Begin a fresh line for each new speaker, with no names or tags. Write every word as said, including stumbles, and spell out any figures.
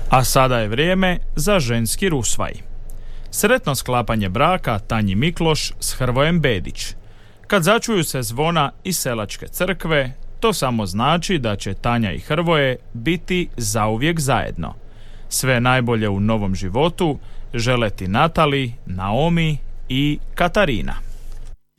A sada je vrijeme za ženski rusvaj. Sretno sklapanje braka Tanji Mikloš s Hrvojem Bedić. Kad začuju se zvona iz selačke crkve, to samo znači da će Tanja i Hrvoje biti zauvijek zajedno. Sve najbolje u novom životu žele ti Natali, Naomi i Katarina.